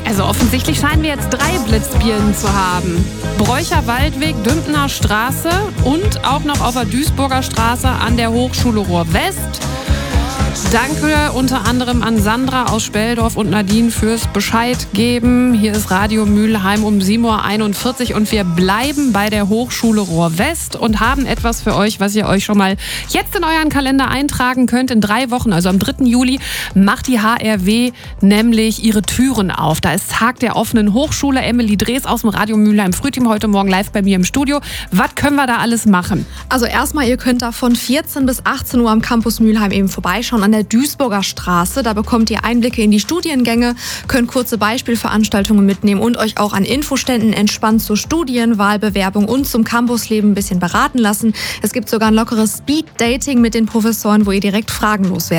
Also offensichtlich scheinen wir jetzt 3 Blitzbirnen zu haben. Bräucher Waldweg, Dümpener Straße und auch noch auf der Duisburger Straße an der Hochschule Ruhr-West. Danke unter anderem an Sandra aus Speldorf und Nadine fürs Bescheid geben. Hier ist Radio Mülheim um 7.41 Uhr und wir bleiben bei der Hochschule Ruhr-West und haben etwas für euch, was ihr euch schon mal jetzt in euren Kalender eintragen könnt. In 3 Wochen, also am 3. Juli, macht die HRW nämlich ihre Türen auf. Da ist Tag der offenen Hochschule. Emily Drees aus dem Radio Mülheim Frühteam heute Morgen live bei mir im Studio. Was können wir da alles machen? Also erstmal, ihr könnt da von 14 bis 18 Uhr am Campus Mülheim eben vorbeischauen an der Duisburger Straße. Da bekommt ihr Einblicke in die Studiengänge, könnt kurze Beispielveranstaltungen mitnehmen und euch auch an Infoständen entspannt zur Studienwahlbewerbung und zum Campusleben ein bisschen beraten lassen. Es gibt sogar ein lockeres Speed-Dating mit den Professoren, wo ihr direkt fragenlos werdet.